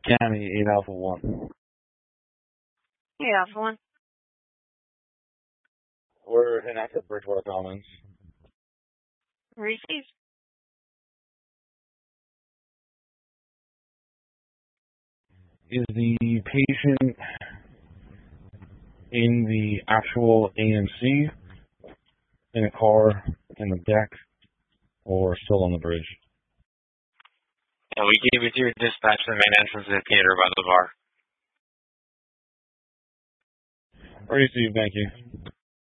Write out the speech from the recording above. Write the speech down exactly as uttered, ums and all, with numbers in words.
County, eight Alpha one. Hey, Alpha One. We're in active Bridgewater Commons. Received. Is the patient in the actual A M C, in a car, in the deck, or still on the bridge? And we gave it to your dispatch to the main entrance of the theater by the bar. Received, thank you.